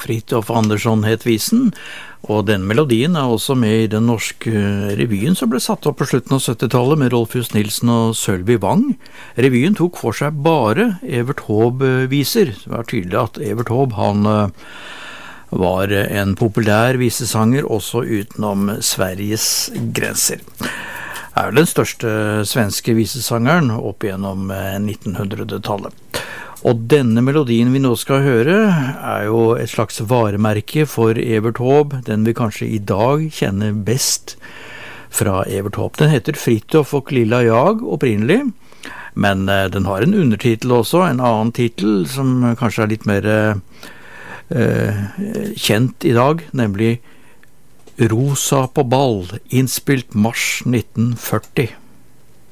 Fridtjof Andersson het visen, og den melodien også med i den norske revyen som ble satt opp på slutten av 70-tallet med Rolf Just Nilsen og Sølvi Wang. Revyen tok for seg bare Evert Taube-viser. Det var tydelig at Evert Taube, han var en populær visesanger også utenom Sveriges grenser. Er den største svenske visesangeren opp gjennom 1900-tallet. Og denne melodien vi nå skal høre er jo et slags varemerke for Evert Taube, den vi kanskje i dag kjenner best fra Evert Taube. Den heter Fridtjof og Lilla Jag opprinnelig, men den har en undertitel også, en annen titel som kanskje er litt mer kjent i dag, nemlig Rosa på ball, innspilt mars 1940.